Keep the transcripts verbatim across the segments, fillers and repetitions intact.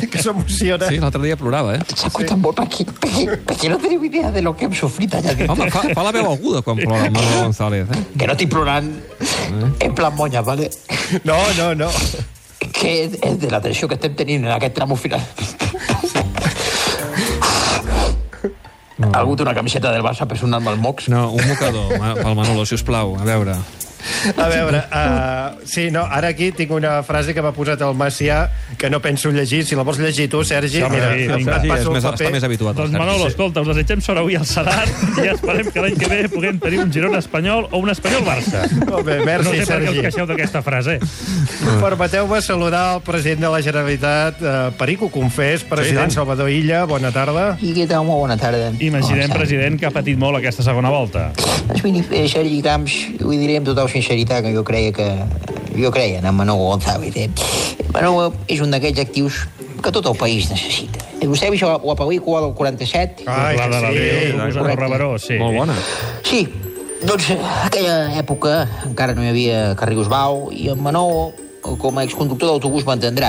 que s'emociona. Sí, l'altre dia plorava, eh? Se cuesta molt perquè, perquè, perquè no teniu idea de lo que hem sofrit allà dintre. Home, fa, fa la veu aguda quan plora el Manolo González, eh? Que no estic plorant en plan monya, ¿vale? No, no, no. Que és, és de la tensió que estem tenint en aquest tramo final. No. Algú té una camiseta del Barça per sonar-me el mocs? No, un mocador pel Manolo, si us plau. A veure... A veure, uh, sí, no, ara aquí tinc una frase que m'ha posat el Macià que no penso llegir. Si la vols llegir tu, Sergi, sí, mira, sí, et sí, passo el més, paper. Està més habituat. Doncs Manolo, escolta, us desitgem sort avui al Sadar i esperem que l'any que ve puguem tenir un Girona espanyol o un espanyol Barça. Molt bé, merci, no sé per què Sergi. us queixeu d'aquesta frase. Permeteu-me saludar el president de la Generalitat, eh, Perico Confés, president Sí, Salvador Illa, bona tarda. I què tal? Molt bona tarda. Imaginem, president, que ha patit molt aquesta segona volta. Doncs miri, eh, Sergi Camps, ho diré amb total sinceritat, que jo creia que... Jo creia en Manolo González, eh? Manolo és un d'aquells actius que tot el país necessita. Eh, Vostè ha vist la, la pel·lícula del quaranta-set? Ai, la de la sí, Déu, el Reveró, sí. Molt bona. Sí, doncs en aquella època encara no hi havia carrils bau i en Manolo, com a exconductor d'autobús, m'entendrà.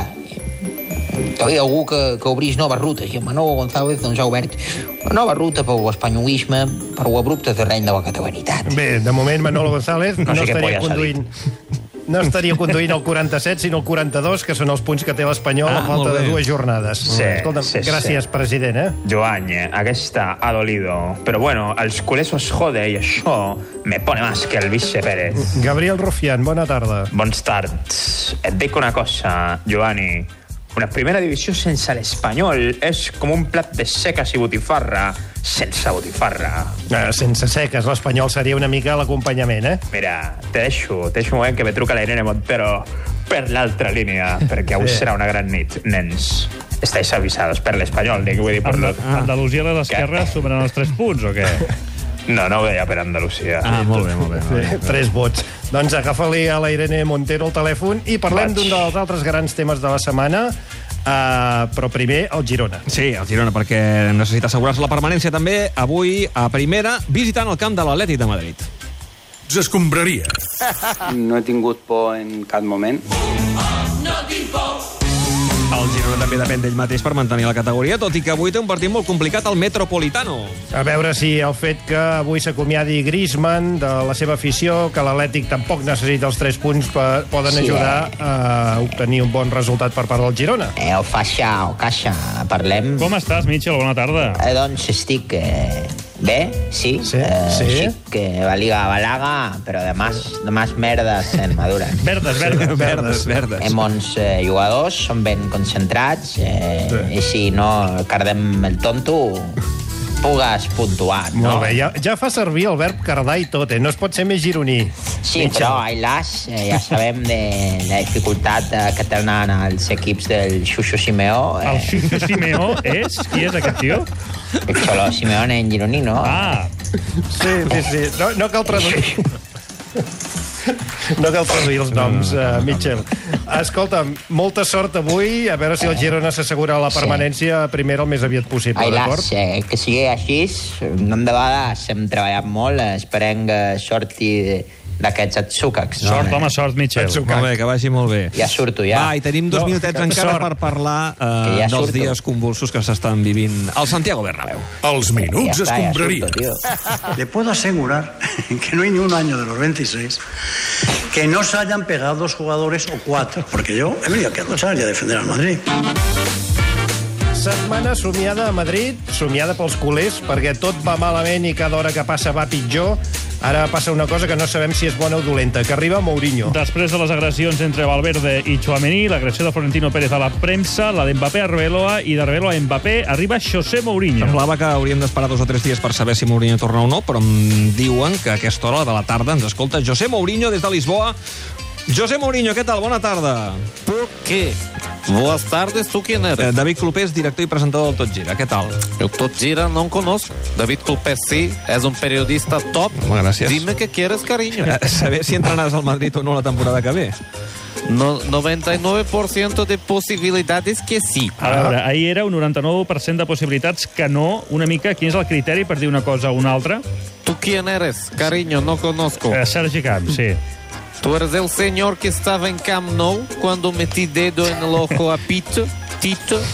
Hi havia algú que, que obrís noves rutes i en Manolo González doncs, ha obert una nova ruta per l'espanyolisme, per l'abrupte terreny de la catalanitat. Bé, de moment Manolo González no, No sé què estaria polla s'ha conduint... No estaria conduint el quaranta-set, sinó el quaranta-dos, que són els punts que té l'Espanyol Ah, a falta molt de bé. dues jornades. Sí, Escolta'm, sí, sí. gràcies, president, eh? Joan, aquesta ha dolido. Pero bueno, als culers os jode i això me pone más que el vice Pérez. Gabriel Rufián, bona tarda. Bons tards. Et dic una cosa, Giovanni. Una primera divisió sense l'Espanyol és com un plat de seques i botifarra sense botifarra. Eh, sense seques, l'Espanyol seria una mica l'acompanyament, eh? Mira, te deixo, te deixo un moment que me truca la Irene Montero per l'altra línia, perquè avui Sí. serà una gran nit, nens. Estáis avisados per l'Espanyol, dic, vull dir, per Anda, lo... Andalusia a les esquerres superen els tres punts, o què? No, no ho deia per Andalusia. Ah, molt bé, molt bé. Molt bé. Tres vots. Doncs agafa-li a la Irene Montero el telèfon i parlem Vaig. d'un dels altres grans temes de la setmana, uh, però primer el Girona. Sí, el Girona, perquè necessita assegurar-se la permanència també avui a primera, visitant el camp de l'Atlètic de Madrid. S'escombraria. No he tingut por en cap moment. El Girona també depèn d'ell mateix per mantenir la categoria, tot i que avui té un partit molt complicat al Metropolitano. A veure si el fet que avui s'acomiadi Griezmann de la seva afició, que l'Atlètic tampoc necessita els tres punts, per, poden Sí, ajudar eh? a obtenir un bon resultat per part del Girona. Eh, el faixa, el caixa, parlem... Com estàs, Mitchell? Bona tarda. Eh, doncs estic eh, bé, sí. Sí, eh, sí. Estic eh, la liga balaga, però de más, de más merdes en maduren. Verdes, verdes. Verdes, verdes. Hem uns eh, jugadors, són ben concentrats, eh, Sí. i si no cardem el tonto, pugues puntuar, no? Molt bé, ja, ja fa servir el verb cardar i tot, eh? No es pot ser més gironí. Sí, però, Ailas, eh, ja sabem de la dificultat eh, que tenen els equips del Xuxo Simeó. El Eh, Xuxo Simeó és? Qui és aquest tio? el Xolo Simeone en gironí, no? Ah, Sí, sí, sí. No, no cal traduir. No cal traduir els noms, uh, Mitchell. Escolta'm, molta sort avui. A veure si el Girona s'assegura la permanència primera el més aviat possible, Ailas, d'acord? eh, que sigui així. No de vegades hem treballat molt, esperem que sorti d'aquests atzúcacs. No? sort, home, sort, Mitchell. Penso Molt bé, que vagi molt bé. Ja surto, ja. Va, i tenim dos No, minutets que encara sort. per parlar Que eh, ja dels surto. dies convulsos que s'estan vivint al Santiago Bernabéu. Els minuts Ja està, ja escombraria. surto, tio. Le puedo asegurar que no hay ni un año de los veintiséis que no se hayan pegado dos jugadores o cuatro, porque yo he venido aquí a luchar y a defender al Madrid. Setmana somiada a Madrid, somiada pels culers, perquè tot va malament i cada hora que passa va pitjor. Ara passa una cosa que no sabem si és bona o dolenta, que arriba Mourinho. Després de les agressions entre Valverde i Tchouaméni, l'agressió de Florentino Pérez a la premsa, la d'Mbappé a Arbeloa i d'Arbeloa a Mbappé, arriba José Mourinho. Semblava que hauríem d'esperar dos o tres dies per saber si Mourinho torna o no, però em diuen que a aquesta hora de la tarda ens escolta José Mourinho des de Lisboa. José Mourinho, què tal? Bona tarda. ¿Por qué? Boas tardes, ¿tú quién Eh, eres? David Clopés, director i presentador del Tot Gira. Què tal? Eu Tot Gira não conozco. David Clopés sí, es un periodista top. Home, gràcies. Dime qué quieres, cariño. Eh, Saber si entrenaràs al Madrid o no la temporada que ve. No, noventa y nueve por ciento de posibilidades que sí. A veure, ahir era un noranta-nou per cent de possibilitats que no. Una mica, quin és el criteri per dir una cosa o una altra? ¿Tú quién eres, cariño? No conozco. Eh, Sergi Camps, sí. Tú eres el señor que estaba en Camp Nou cuando metí dedo en el ojo a Pito, Tito